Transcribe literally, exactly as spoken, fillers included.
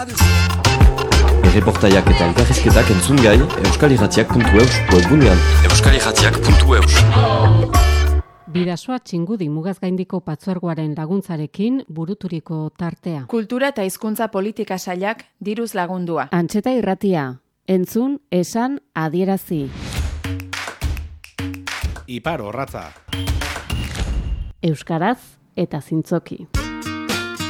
Erreportaiak eta elkarrizketak entzun gai euskalirratiak puntu eus webgunean. euskalirratiak puntu eus. Bidasoa Txingudi Mugazgaindiko Patzuergoaren laguntzarekin buruturiko tartea. Kultura eta hizkuntza politika sailak diruz lagundua. Antxeta irratia, entzun, esan, adierazi. Ipar orratza. Euskaraz eta zintzoki.